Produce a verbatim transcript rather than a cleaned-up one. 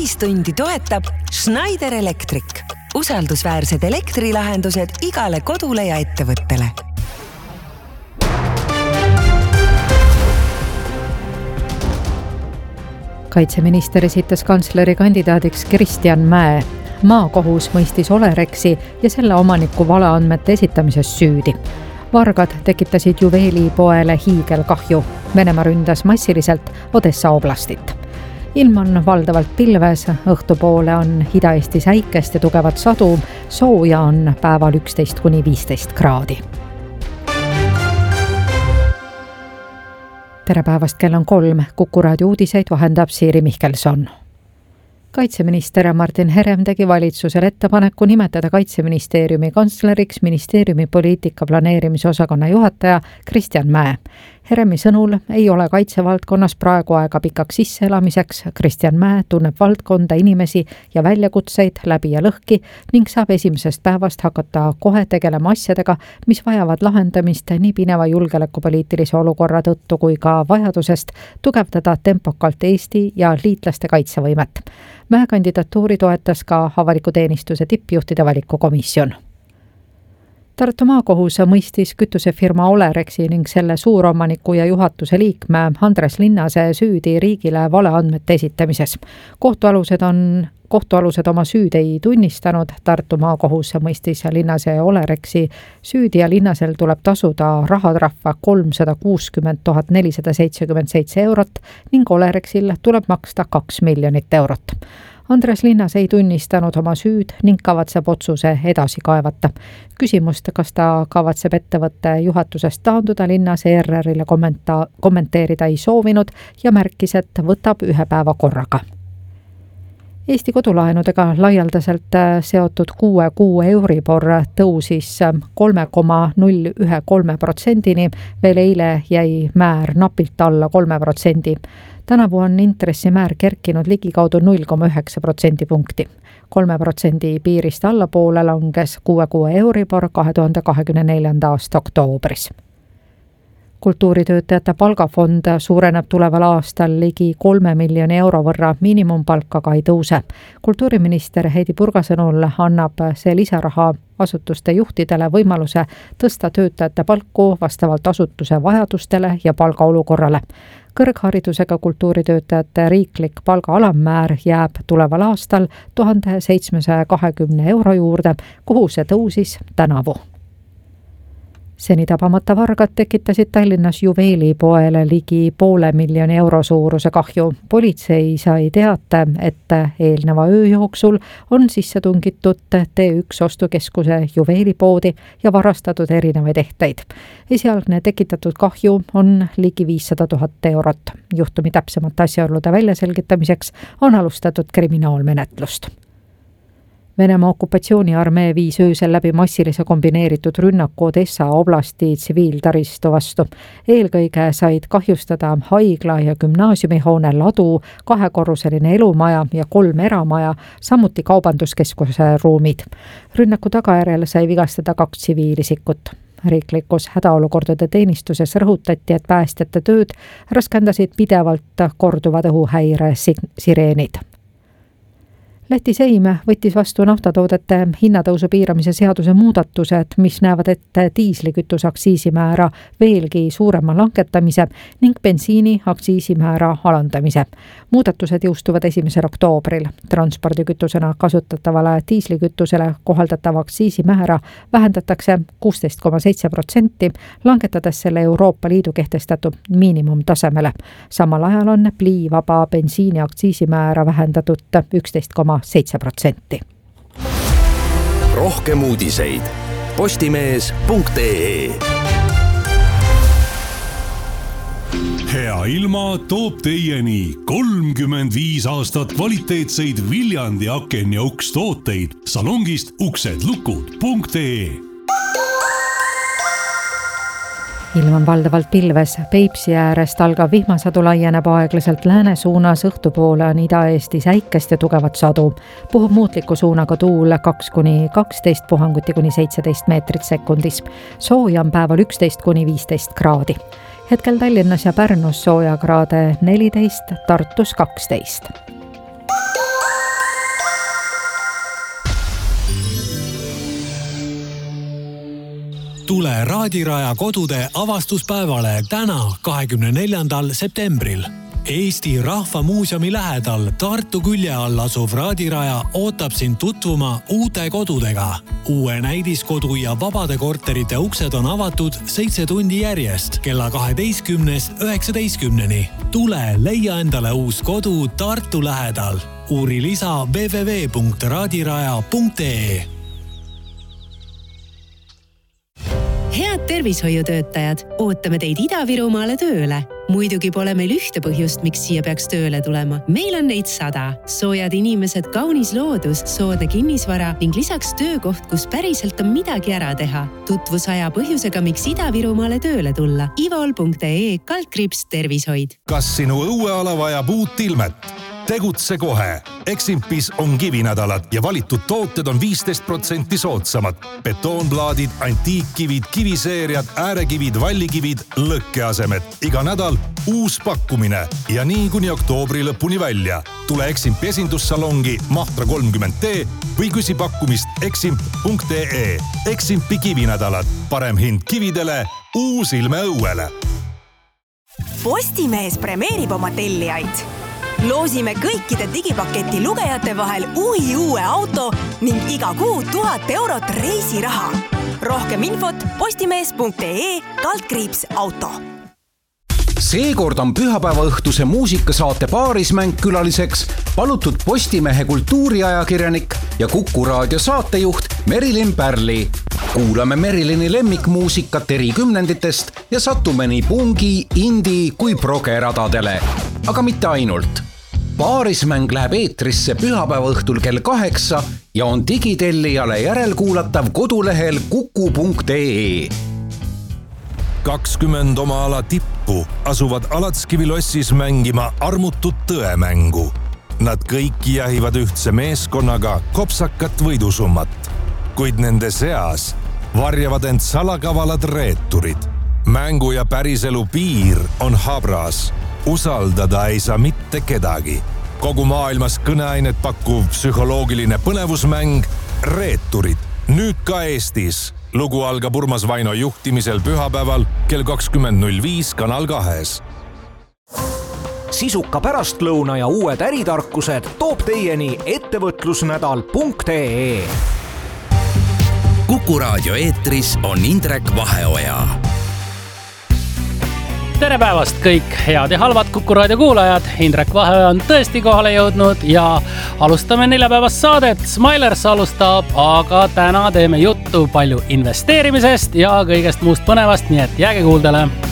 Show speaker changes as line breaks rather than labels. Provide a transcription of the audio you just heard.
täistundi toetab Schneider Electric. Usaldusväärsed elektrilahendused igale kodule ja ettevõttele.
Kaitseminister esitas kantsleri kandidaadiks Kristjan Mäe. Maakohus mõistis Olerexi ja selle omaniku valeandmete esitamises süüdi. Vargad tekitasid juveelipoele hiigelkahju. Venemaa ründas massiliselt Odessa oblastit. Ilm on valdavalt pilves, õhtupoole on Ida-Eestis äikest ja tugevat sadu, sooja on päeval üksteist kuni viisteist kraadi. Tere päevast, kell on kolm. Kuku raadio uudiseid vahendab Siiri Mihkelson. Kaitseminister Martin Herem tegi valitsusele ettepaneku nimetada Kaitseministeeriumi kantsleriks ministeeriumi poliitika planeerimise osakonna juhataja Kristjan Mäe. Heremi sõnul ei ole kaitsevaldkonnas praegu aega pikaks sisseelamiseks. Kristjan Mäe tunneb valdkonda, inimesi ja väljakutseid läbi ja lõhki ning saab esimesest päevast hakata kohe tegelema asjadega, mis vajavad lahendamist nii pineva julgeolekupoliitilise olukorra tõttu kui ka vajadusest tugevdada tempokalt Eesti ja liitlaste kaitsevõimet. Mäe kandidatuuri toetas ka avaliku teenistuse tippjuhtide valikukomisjon. Tartu maakohus mõistis kütusefirma Olerexi ning selle suuromaniku ja juhatuse liikme Andres Linnase süüdi riigile valeandmete esitamises. Kohtualused on Kohtualused oma süüd ei tunnistanud. Tartu maakohus mõistis Linnase ja Olerexi süüdi ja Linnasel tuleb tasuda rahatrahva kolmsada kuuskümmend tuhat nelisada seitsekümmend seitse eurot ning Olerexil tuleb maksta kaks miljonit eurot. Andres Linnas ei tunnistanud oma süüd ning kavatseb otsuse edasi kaevata. Küsimust, kas ta kavatseb ettevõtte juhatusest taanduda, Linnas E R R-ile kommenta- kommenteerida ei soovinud ja märkis, et võtab ühe päeva korraga. Eesti kodulaenudega laialdaselt seotud kuue kuu Euribor tõusis kolme koma null üks kolm protsendini, veel eile jäi määr napilt alla kolme protsendi. Tänavu on intressimäär kerkinud ligikaudu null koma üheksa protsendipunkti. kolme protsendi piirist allapoole langes kuue kuu Euribor kahe tuhande kahekümne neljanda aasta oktoobris. Kultuuritöötajate palgafond suureneb tuleval aastal ligi kolme miljoni euro võrra, miinimumpalkaga ei tõuse. Kultuuriminister Heidi Purga sõnul annab see lisaraha asutuste juhtidele võimaluse tõsta töötajate palku vastavalt asutuse vajadustele ja palgaolukorrale. Kõrgharidusega kultuuritöötajate riiklik palga alammäär jääb tuleval aastal tuhande seitsmesaja kahekümne euro juurde, kuhu see tõusis tänavu. Seni tabamata vargad tekitasid Tallinnas juveelipoele ligi poole miljoni euro suuruse kahju. Politsei sai teate, et eelneva öö jooksul on sisse tungitud T üks ostukeskuse juveelipoodi ja varastatud erinevaid ehteid. Esialgne tekitatud kahju on ligi viissada tuhat eurot. Juhtumi täpsemate asjaolude väljaselgitamiseks on alustatud kriminaalmenetlust. Venemaa okupatsiooniarmee viis öösel läbi massilise kombineeritud rünnaku Odessa oblasti tsiviiltaristu vastu. Eelkõige said kahjustada haigla ja gümnaasiumihoone ladu, kahekorruseline elumaja ja kolm eramaja, samuti kaubanduskeskuse ruumid. Rünnaku tagajärjel sai vigastada kaks tsiviilisikut. Riiklikus hädaolukordade teenistuses rõhutati, et päästjate tööd raskendasid pidevalt korduvad õhuhäire sireenid. Läti Seim võttis vastu naftatoodete hinnatõusu piiramise seaduse muudatused, mis näevad ette diislikütuse aktsiisimäära veelgi suurema langetamise ning bensiini aktsiisimäära alandamise. Muudatused jõustuvad esimesel oktoobril. Transpordikütusena kasutatavale diislikütusele kohaldatava aktsiisimäära vähendatakse kuusteist koma seitse protsenti, langetades selle Euroopa Liidu kehtestatud miinimumtasemele. Samal ajal on pliivaba bensiini aktsiisimäära vähendatud üksteist koma seitse protsenti.
Rohkem uudiseid postimees punkt ee.
Hea ilma toob teieni kolmkümmend viis aastat kvaliteetseid Viljandi aken ja uks tooteid salongist uksedlukud punkt ee.
Ilm on valdavalt pilves. Peipsi äärest algav vihmasadu laieneb aeglaselt lääne suunas, õhtupoole on Ida-Eestis äikest ja tugevat sadu. Puhub muutliku suunaga tuul kaks kuni kaksteist, puhanguti kuni seitseteist meetrit sekundis. Sooja on päeval üksteist kuni viisteist kraadi. Hetkel Tallinnas ja Pärnus soojakraade neliteist, Tartus kaksteist.
Tule Raadiraja kodude avastuspäevale täna, kahekümne neljandal septembril. Eesti Rahva Muuseumi lähedal Tartu külje all asuv Raadiraja ootab sind tutvuma uute kodudega. Uue näidiskodu ja vabade korterite uksed on avatud seitse tundi järjest kella kaheteistkümnest üheksateistkümneni. Tule leia endale uus kodu Tartu lähedal. Uuri lisa w w w punkt raadiraja punkt e e.
Head tervishoiutöötajad, ootame teid Ida-Virumaale tööle. Muidugi pole meil ühte põhjust, miks siia peaks tööle tulema. Meil on neid sada. Soojad inimesed, kaunis loodus, soodne kinnisvara ning lisaks töökoht, kus päriselt on midagi ära teha. Tutvus aja põhjusega, miks Ida-Virumaale tööle tulla. ivol punkt e e kaldkriips tervishoid.
Kas sinu õueala vajab uut ilmet? Tegutse kohe. Eximpis on kivinädalad ja valitud tooted on viisteist protsenti soodsamad. Betoonplaadid, antiikkivid, kiviseeriad, äärekivid, vallikivid, lõkkeasemed. Iga nädal uus pakkumine ja nii kuni oktoobri lõpuni välja. Tule Eximpi esindussalongi Mahtra kolmkümmend D või küsi pakkumist eximp punkt e e. Eximpi kivinädalad. Parem hind kividele, uus ilme õuele.
Postimees premeerib oma tellijaid. Loosime kõikide digipaketi lugejate vahel uhi uue auto ning iga kuu tuhat eurot reisiraha. Rohkem infot postimees punkt e e kaldkriips auto.
Seekord on pühapäeva õhtuse muusikasaate Paarismäng külaliseks palutud Postimehe kultuuriajakirjanik ja Kuku raadio saatejuht Merilin Pärli. Kuulame Merilini lemmikmuusikat eri kümnenditest ja satume nii pungi, indi kui progeradadele. Aga mitte ainult. Paarismäng läheb eetrisse pühapäeva õhtul kell kaheksa ja on digitellijale järelkuulatav kodulehel kuku punkt e e.
kakskümmend oma ala tippu asuvad Alatskivilossis mängima armutut tõemängu. Nad kõik jahivad ühtse meeskonnaga kopsakat võidusummat, kuid nende seas varjavad end salakavalad reeturid. Mängu ja päriselu piir on habras. Usaldada ei saa mitte kedagi. Kogu maailmas kõneainet pakkuv psühholoogiline põnevusmäng Reeturid. Nüüd ka Eestis. Lugu algab Urmas Vaino juhtimisel pühapäeval kell kakskümmend null viis Kanal kahes.
Sisuka pärastlõuna ja uued äritarkused toob teieni ettevõtlusnädal punkt e e.
Kuku raadio eetris on Indrek Vaheoja.
Tere päevast kõik head ja halvad Kuku raadio kuulajad. Indrek Vaheoja on tõesti kohale jõudnud ja alustame neljapäevast saadet. Smilers alustab, aga täna teeme juttu palju investeerimisest ja kõigest muust põnevast, nii et jääge kuuldele.